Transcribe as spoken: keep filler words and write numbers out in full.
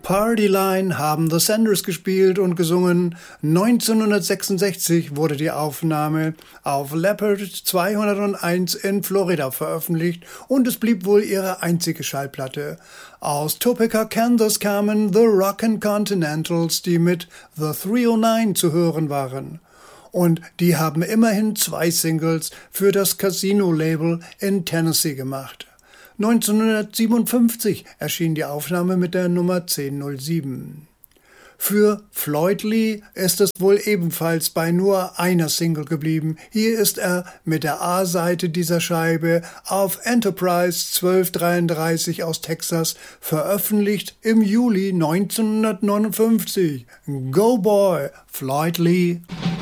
Partyline haben The Sanders gespielt und gesungen. neunzehnhundertsechsundsechzig wurde die Aufnahme auf Leopard zweihunderteins in Florida veröffentlicht und es blieb wohl ihre einzige Schallplatte. Aus Topeka, Kansas kamen The Rockin' Continentals, die mit The three oh nine zu hören waren. Und die haben immerhin zwei Singles für das Casino-Label in Tennessee gemacht. neunzehnhundertsiebenundfünfzig erschien die Aufnahme mit der Nummer zehn null sieben. Für Floyd Lee ist es wohl ebenfalls bei nur einer Single geblieben. Hier ist er mit der A-Seite dieser Scheibe auf Enterprise zwölf dreiunddreißig aus Texas, veröffentlicht im Juli neunzehnhundertneunundfünfzig. Go Boy, Floyd Lee!